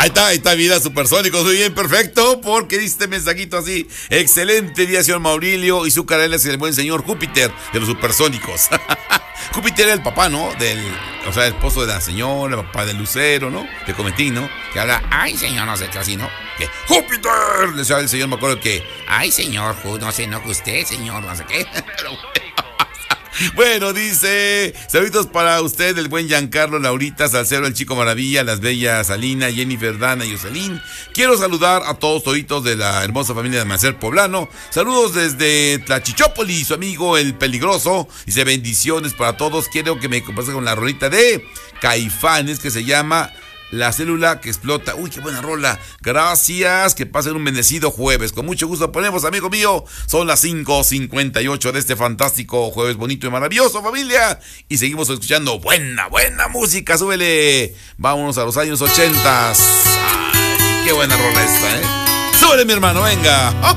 Ahí está, vida supersónicos. Muy bien, perfecto. Porque diste mensajito así. Excelente día, señor Maurilio. Y su canal es el buen señor Júpiter de los supersónicos. Júpiter era el papá, ¿no? O sea, el esposo de la señora, el papá de Lucero, ¿no? De Cometín, ¿no? Que habla, ay, señor, no sé qué así, ¿no? Que Júpiter, le decía el señor, me acuerdo que, ay, señor, no sé, no que usted, señor, no sé qué. Bueno, dice, saludos para usted, el buen Giancarlo, Laurita, Salcero, el Chico Maravilla, las bellas Alina, Jennifer, Dana y Jocelyn. Quiero saludar a todos toditos de la hermosa familia de Amanecer Poblano. Saludos desde Tlachichópolis, su amigo el Peligroso. Dice, bendiciones para todos. Quiero que me compartas con la rolita de Caifanes que se llama La Célula que Explota. Uy, qué buena rola. Gracias, que pasen un bendecido jueves. Con mucho gusto ponemos, amigo mío. Son las 5:58 de este fantástico jueves bonito y maravilloso, familia. Y seguimos escuchando buena música. Súbele. Vámonos a los años 80. Ay, qué buena rola esta, ¿eh? Súbele, mi hermano, venga.